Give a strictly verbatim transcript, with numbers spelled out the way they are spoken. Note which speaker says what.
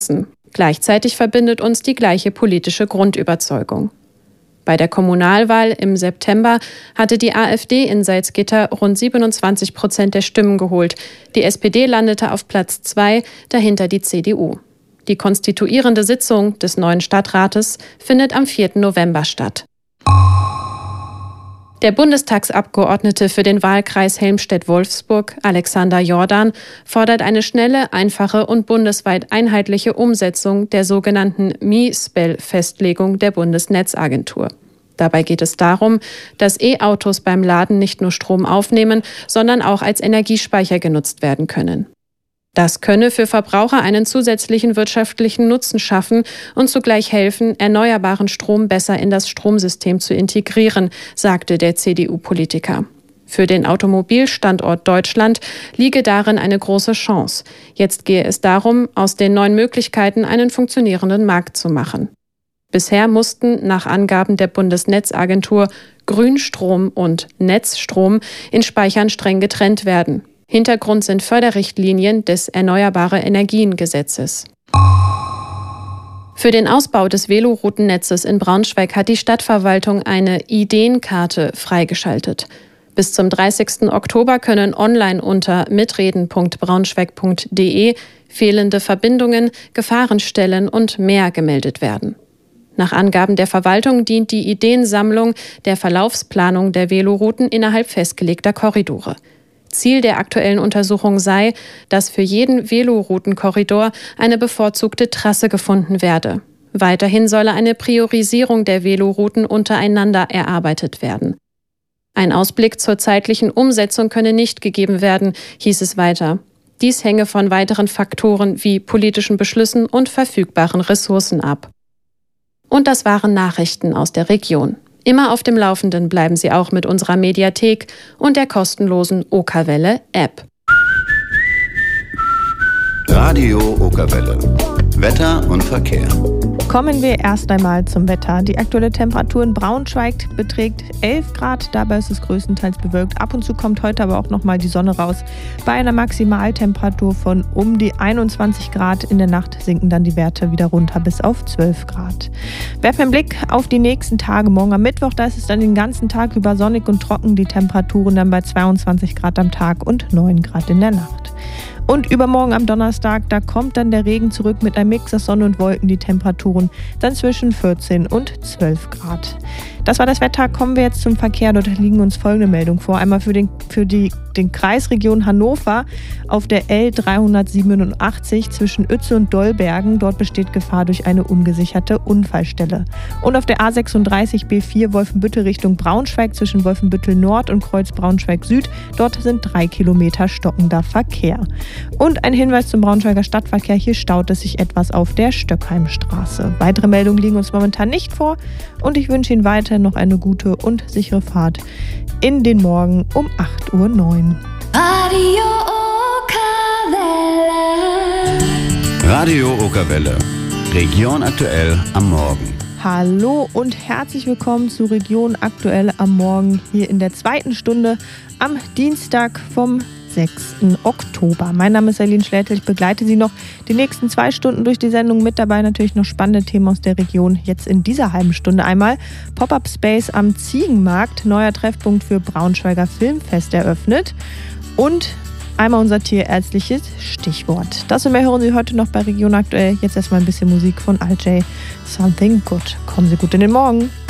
Speaker 1: Gleichzeitig verbindet uns die gleiche politische Grundüberzeugung. Bei der Kommunalwahl im September hatte die AfD in Salzgitter rund siebenundzwanzig Prozent der Stimmen geholt. Die S P D landete auf Platz zwei, dahinter die C D U. Die konstituierende Sitzung des neuen Stadtrates findet am vierten November statt. Der Bundestagsabgeordnete für den Wahlkreis Helmstedt-Wolfsburg, Alexander Jordan, fordert eine schnelle, einfache und bundesweit einheitliche Umsetzung der sogenannten M I S B E L-Festlegung der Bundesnetzagentur. Dabei geht es darum, dass E-Autos beim Laden nicht nur Strom aufnehmen, sondern auch als Energiespeicher genutzt werden können. Das könne für Verbraucher einen zusätzlichen wirtschaftlichen Nutzen schaffen und zugleich helfen, erneuerbaren Strom besser in das Stromsystem zu integrieren, sagte der C D U-Politiker. Für den Automobilstandort Deutschland liege darin eine große Chance. Jetzt gehe es darum, aus den neuen Möglichkeiten einen funktionierenden Markt zu machen. Bisher mussten nach Angaben der Bundesnetzagentur Grünstrom und Netzstrom in Speichern streng getrennt werden. Hintergrund sind Förderrichtlinien des Erneuerbare-Energien-Gesetzes. Für den Ausbau des Velorouten-Netzes in Braunschweig hat die Stadtverwaltung eine Ideenkarte freigeschaltet. Bis zum dreißigsten Oktober können online unter mitreden punkt braunschweig punkt de fehlende Verbindungen, Gefahrenstellen und mehr gemeldet werden. Nach Angaben der Verwaltung dient die Ideensammlung der Verlaufsplanung der Velorouten innerhalb festgelegter Korridore. Ziel der aktuellen Untersuchung sei, dass für jeden Veloroutenkorridor eine bevorzugte Trasse gefunden werde. Weiterhin solle eine Priorisierung der Velorouten untereinander erarbeitet werden. Ein Ausblick zur zeitlichen Umsetzung könne nicht gegeben werden, hieß es weiter. Dies hänge von weiteren Faktoren wie politischen Beschlüssen und verfügbaren Ressourcen ab. Und das waren Nachrichten aus der Region. Immer auf dem Laufenden bleiben Sie auch mit unserer Mediathek und der kostenlosen Okerwelle-App.
Speaker 2: Radio Okerwelle. Wetter und Verkehr.
Speaker 3: Kommen wir erst einmal zum Wetter. Die aktuelle Temperatur in Braunschweig beträgt elf Grad. Dabei ist es größtenteils bewölkt. Ab und zu kommt heute aber auch nochmal die Sonne raus. Bei einer Maximaltemperatur von um die einundzwanzig Grad. In der Nacht sinken dann die Werte wieder runter bis auf zwölf Grad. Werfen wir einen Blick auf die nächsten Tage. Morgen am Mittwoch, da ist es dann den ganzen Tag über sonnig und trocken. Die Temperaturen dann bei zweiundzwanzig Grad am Tag und neun Grad in der Nacht. Und übermorgen am Donnerstag, da kommt dann der Regen zurück mit einem Mix aus Sonne und Wolken. Die Temperaturen dann zwischen vierzehn und zwölf Grad. Das war das Wetter. Kommen wir jetzt zum Verkehr. Dort liegen uns folgende Meldungen vor. Einmal für den, für die den Kreisregion Hannover auf der L dreihundertsiebenundachtzig zwischen Uetze und Dollbergen. Dort besteht Gefahr durch eine ungesicherte Unfallstelle. Und auf der A sechsunddreißig B vier Wolfenbüttel Richtung Braunschweig zwischen Wolfenbüttel Nord und Kreuz Braunschweig Süd. Dort sind drei Kilometer stockender Verkehr. Und ein Hinweis zum Braunschweiger Stadtverkehr. Hier staut es sich etwas auf der Stöckheimstraße. Weitere Meldungen liegen uns momentan nicht vor. Und ich wünsche Ihnen weiter noch eine gute und sichere Fahrt in den Morgen um acht Uhr neun.
Speaker 4: Radio Okerwelle.
Speaker 2: Radio Okerwelle. Region aktuell am Morgen.
Speaker 3: Hallo und herzlich willkommen zu Region aktuell am Morgen hier in der zweiten Stunde am Dienstag vom sechsten Oktober. Mein Name ist Aline Schlätel, ich begleite Sie noch die nächsten zwei Stunden durch die Sendung. Mit dabei natürlich noch spannende Themen aus der Region. Jetzt in dieser halben Stunde einmal Pop-Up Space am Ziegenmarkt, neuer Treffpunkt für Braunschweiger Filmfest eröffnet und einmal unser tierärztliches Stichwort. Das und mehr hören Sie heute noch bei Region aktuell. Jetzt erstmal ein bisschen Musik von Al Jay. Something Good. Kommen Sie gut in den Morgen.